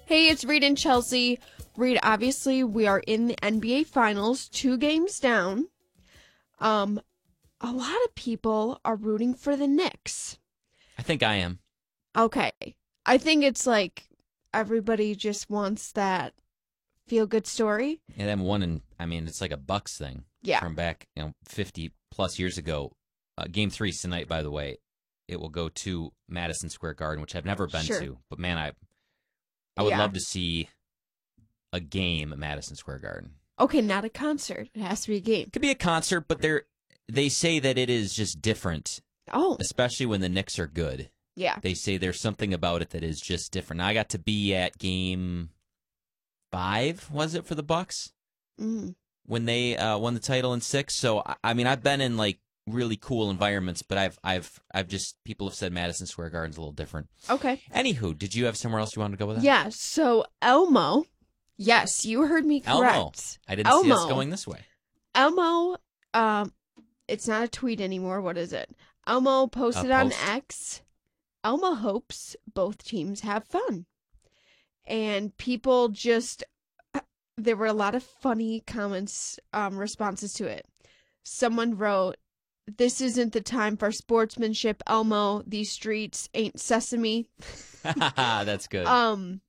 Hey, it's Reed and Chelsea. Reed, obviously, we are in the NBA Finals, 2 games down. A lot of people are rooting for the Knicks. I think I am. Okay. I think it's like everybody just wants that feel-good story. Yeah, them one and it's like a Bucks thing. Yeah. From back 50 plus years ago. Game 3's tonight, by the way. It will go to Madison Square Garden, which I've never been to. But man, I would love to see a game at Madison Square Garden. Okay, not a concert. It has to be a game. It could be a concert, but they say that it is just different. Oh. Especially when the Knicks are good. Yeah. They say there's something about it that is just different. Now, I got to be at Game 5, was it, for the Bucks? Mm. When they won the title in 6. So, I've been in, like, really cool environments, but I've just, people have said Madison Square Garden's a little different. Okay. Anywho, did you have somewhere else you wanted to go with that? Yeah, so Elmo, yes, you heard me correct. Elmo. I didn't see us going this way. Elmo, it's not a tweet anymore. What is it? Elmo posted on X. Elmo hopes both teams have fun. And people just, there were a lot of funny comments, responses to it. Someone wrote, "This isn't the time for sportsmanship, Elmo. These streets ain't sesame." That's good.